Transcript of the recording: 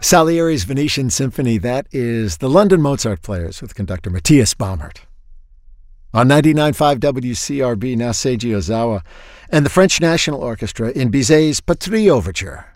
Salieri's Venetian Symphony, that is the London Mozart Players with conductor Matthias Baumert. On 99.5 WCRB, now Seiji Ozawa, and the French National Orchestra in Bizet's Patrie Overture.